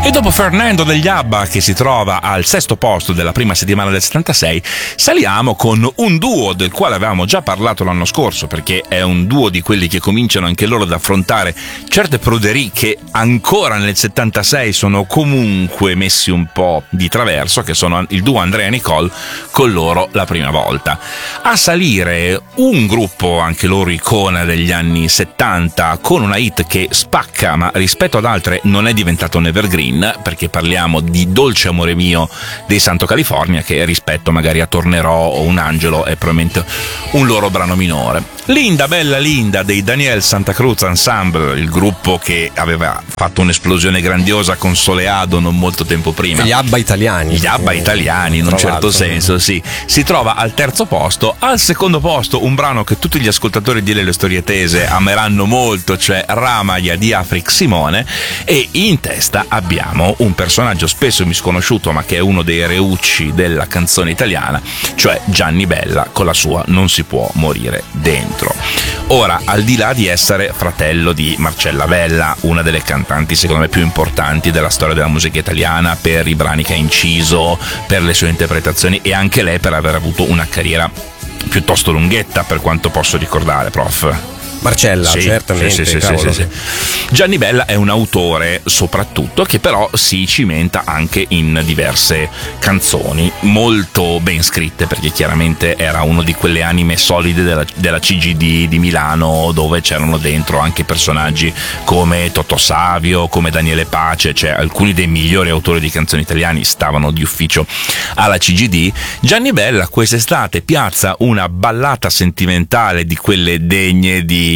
E dopo Fernando degli ABBA, che si trova al 6° posto della prima settimana del 76, saliamo con un duo del quale avevamo già parlato l'anno scorso, perché è un duo di quelli che cominciano anche loro ad affrontare certe pruderie che ancora nel 76 sono comunque messi un po' di traverso, che sono il duo Andrea e Nicole con loro La prima volta. A salire un gruppo, anche loro icona degli anni 70, con una hit che spacca, ma rispetto ad altre non è diventato un evergreen, perché parliamo di Dolce amore mio dei Santo California, che rispetto magari a Tornerò o Un angelo è probabilmente un loro brano minore. Linda bella linda dei Daniel Santa Cruz Ensemble, il gruppo che aveva fatto un'esplosione grandiosa con Soleado non molto tempo prima. Gli ABBA italiani. Gli ABBA italiani, in un certo senso, sì. Si trova al 3° posto. Al 2° posto un brano che tutti gli ascoltatori di Le Storie Tese ameranno molto, cioè Ramaia di Afrik Simone, e in testa abbiamo un personaggio spesso misconosciuto ma che è uno dei reucci della canzone italiana, cioè Gianni Bella con la sua Non si può morire dentro. Ora, al di là di essere fratello di Marcella Bella, una delle cantanti secondo me più importanti della storia della musica italiana, per i brani che ha inciso, per le sue interpretazioni, e anche lei per aver avuto una carriera piuttosto lunghetta, per quanto posso ricordare, prof. Marcella, sì, certamente. sì. Gianni Bella è un autore soprattutto, che però si cimenta anche in diverse canzoni molto ben scritte, perché chiaramente era uno di quelle anime solide della CGD di Milano, dove c'erano dentro anche personaggi come Totò Savio, come Daniele Pace, cioè alcuni dei migliori autori di canzoni italiani stavano di ufficio alla CGD. Gianni Bella quest'estate piazza una ballata sentimentale di quelle degne di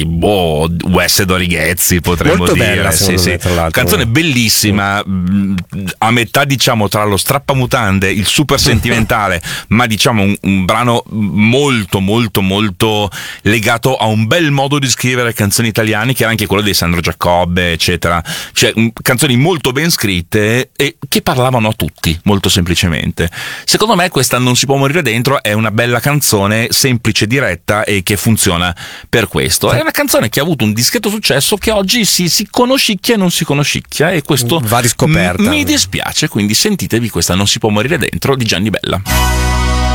Wes Dorighezzi, potremmo molto dire. Bella, sì. tra l'altro. Canzone bellissima, a metà diciamo tra lo strappamutande, il super sentimentale, ma diciamo un brano molto molto molto legato a un bel modo di scrivere canzoni italiane, che era anche quello di Sandro Giacobbe, eccetera. Cioè canzoni molto ben scritte e che parlavano a tutti, molto semplicemente. Secondo me questa Non si può morire dentro è una bella canzone, semplice, diretta, e che funziona per questo. È una canzone che ha avuto un discreto successo, che oggi si conoscicchia e non si conoscicchia, e questo va riscoperta. Mi dispiace, quindi sentitevi questa Non si può morire dentro di Gianni Bella.